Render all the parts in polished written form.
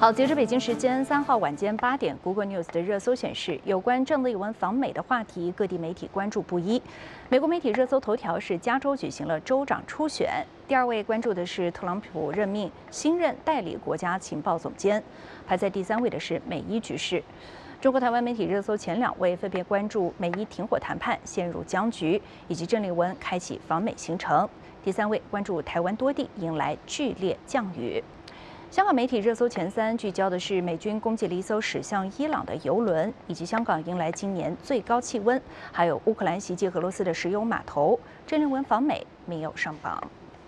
好，截至北京时间3号晚间8点 ，Google News 的热搜显示，有关郑丽文访美的话题，各地媒体关注不一。美国媒体热搜头条是加州举行了州长初选，第二位关注的是特朗普任命新任代理国家情报总监，排在第3位的是美伊局势。中国台湾媒体热搜前2位分别关注美伊停火谈判陷入僵局，以及郑丽文开启访美行程。第3位关注台湾多地迎来剧烈降雨。香港媒体热搜前3聚焦的是美军攻击了一艘驶向伊朗的油轮，以及香港迎来今年最高气温，还有乌克兰袭击俄罗斯的石油码头。郑丽文访美没有上榜。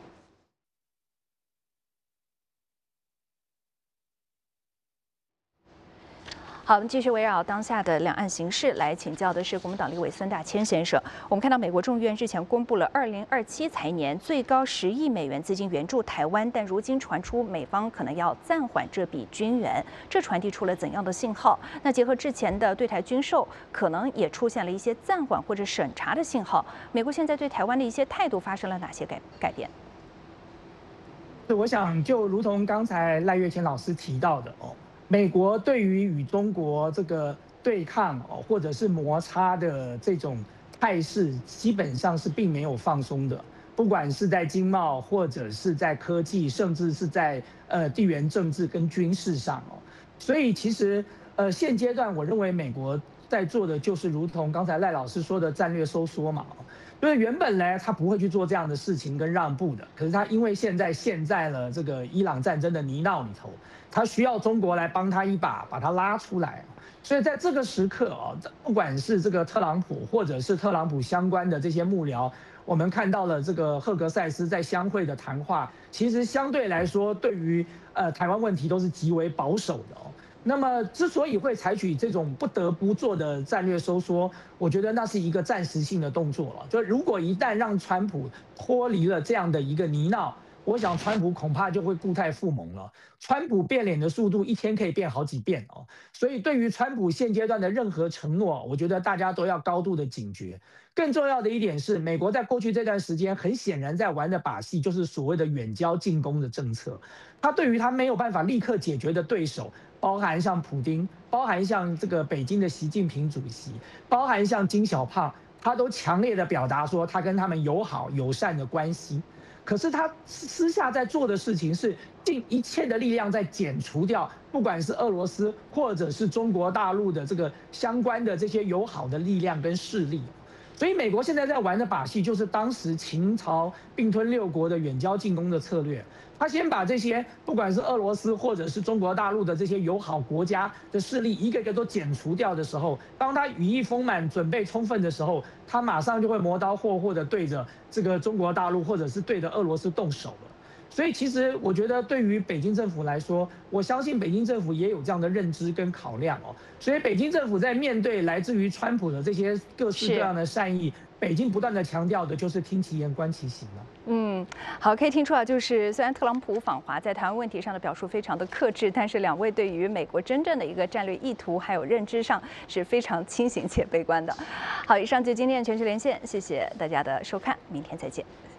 好，我们继续围绕当下的两岸形势来请教的是国民党立委孙大千先生。我们看到美国众议院日前公布了2027财年最高10亿美元资金援助台湾，但如今传出美方可能要暂缓这笔军援，这传递出了怎样的信号？那结合之前的对台军售，可能也出现了一些暂缓或者审查的信号。美国现在对台湾的一些态度发生了哪些改变？ 我想就如同刚才赖岳谦老师提到的美国对于与中国这个对抗或者是摩擦的这种态势，基本上是并没有放松的。不管是在经贸，或者是在科技，甚至是在地缘政治跟军事上所以其实现阶段我认为美国在做的就是如同刚才赖老师说的战略收缩嘛。因为原本呢，他不会去做这样的事情跟让步的，可是他因为现在了这个伊朗战争的泥淖里头，他需要中国来帮他一把，把他拉出来。所以在这个时刻不管是这个特朗普，或者是特朗普相关的这些幕僚，我们看到了这个赫格塞斯在相会的谈话，其实相对来说，对于台湾问题都是极为保守的那么，之所以会采取这种不得不做的战略收缩，我觉得那是一个暂时性的动作了。就如果一旦让川普脱离了这样的一个泥淖，我想川普恐怕就会故态复萌了。川普变脸的速度一天可以变好几遍所以对于川普现阶段的任何承诺，我觉得大家都要高度的警觉。更重要的一点是，美国在过去这段时间很显然在玩的把戏，就是所谓的远交近攻的政策。他对于他没有办法立刻解决的对手，包含像普丁，包含像这个北京的习近平主席，包含像金小胖，他都强烈的表达说他跟他们友好友善的关系。可是他私下在做的事情是尽一切的力量在剪除掉，不管是俄罗斯或者是中国大陆的这个相关的这些友好的力量跟势力。所以美国现在在玩的把戏，就是当时秦朝并吞6国的远交近攻的策略。他先把这些不管是俄罗斯或者是中国大陆的这些友好国家的势力一个个都剪除掉的时候，当他羽翼丰满、准备充分的时候，他马上就会磨刀霍霍的对着这个中国大陆或者是对着俄罗斯动手了。所以其实我觉得，对于北京政府来说，我相信北京政府也有这样的认知跟考量所以北京政府在面对来自于川普的这些各式各样的善意，北京不断的强调的就是听其言观其行了。 好，可以听出啊，就是虽然特朗普访华在台湾问题上的表述非常的克制，但是2位对于美国真正的一个战略意图还有认知上是非常清醒且悲观的。好，以上就今天的全球连线，谢谢大家的收看，明天再见。